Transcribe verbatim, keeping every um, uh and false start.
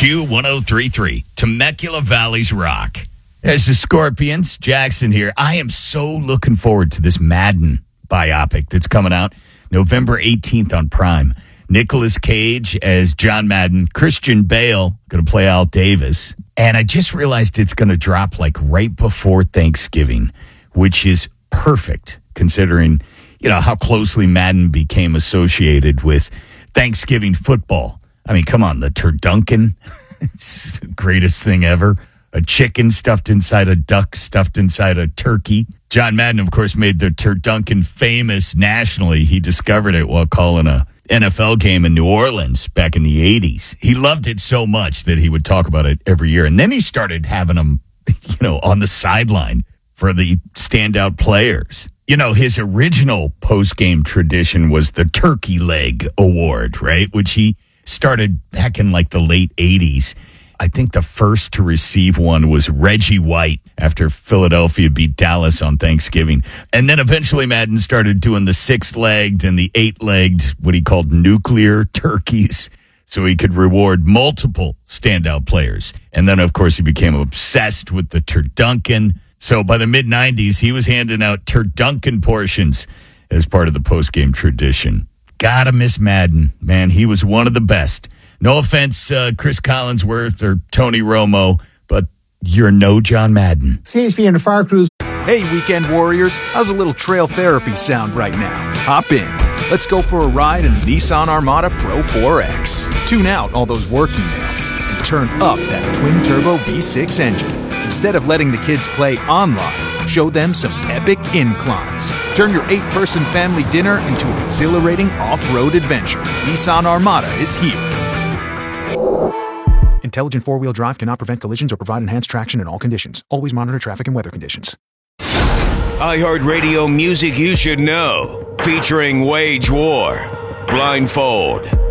Q one oh three point three, Temecula Valley's Rock. There's the Scorpions. Jackson here. I am so looking forward to this Madden biopic that's coming out November eighteenth on Prime. Nicolas Cage as John Madden. Christian Bale going to play Al Davis. And I just realized it's going to drop like right before Thanksgiving, which is perfect considering, you know, how closely Madden became associated with Thanksgiving football. I mean, come on, the turducken. It's the greatest thing ever. A chicken stuffed inside a duck, stuffed inside a turkey. John Madden, of course, made the turducken famous nationally. He discovered it while calling a N F L game in New Orleans back in the eighties. He loved it so much that he would talk about it every year. And then he started having them, you know, on the sideline for the standout players. You know, his original post-game tradition was the Turkey Leg Award, right? Which he started back in like the late eighties. I think the first to receive one was Reggie White after Philadelphia beat Dallas on Thanksgiving. And then eventually Madden started doing the six-legged and the eight-legged, what he called nuclear turkeys, so he could reward multiple standout players. And then, of course, he became obsessed with the turducken. So by the mid-nineties, he was handing out turducken portions as part of the post-game tradition. Gotta miss Madden, man. He was one of the best. No offense, uh, Chris Collinsworth or Tony Romo, but you're no John Madden. C H P and the Fire Crews. Hey, weekend warriors. How's a little trail therapy sound right now? Hop in. Let's go for a ride in the Nissan Armada Pro four X. Tune out all those work emails and turn up that twin-turbo V six engine. Instead of letting the kids play online, show them some epic inclines. Turn your eight-person family dinner into an exhilarating off-road adventure. Nissan Armada is here. Intelligent four-wheel drive cannot prevent collisions or provide enhanced traction in all conditions. Always monitor traffic and weather conditions. iHeartRadio music you should know. Featuring Wage War, Blindfold.